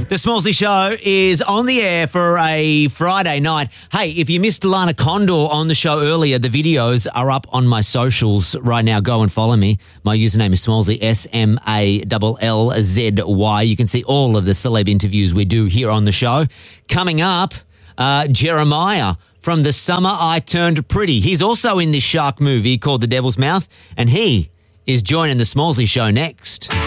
The Smallsy Show is on the air for a Friday night. Hey, if you missed Lana Condor on the show earlier, the videos are up on my socials right now. Go and follow me. My username is Smallsy, SMALLZY. You can see all of the celeb interviews we do here on the show. Coming up, Jeremiah from The Summer I Turned Pretty. He's also in this shark movie called The Devil's Mouth, and he is joining The Smallsy Show next.